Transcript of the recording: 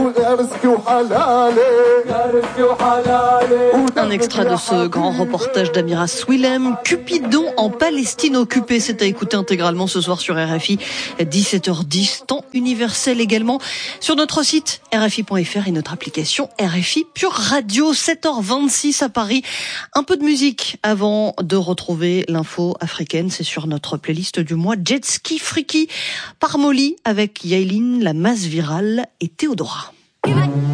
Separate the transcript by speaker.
Speaker 1: Un extrait de ce grand reportage d'Amira Swilem, Cupidon en Palestine occupée. C'est à écouter intégralement ce soir sur RFI, 17h10, temps universel également, sur notre site rfi.fr et notre application RFI Pure Radio, 7h26 à Paris. Un peu de musique avant de retrouver l'info africaine, c'est sur notre playlist du mois Jet Ski Freaky par Molly avec Yailin, la masse virale et Théodora.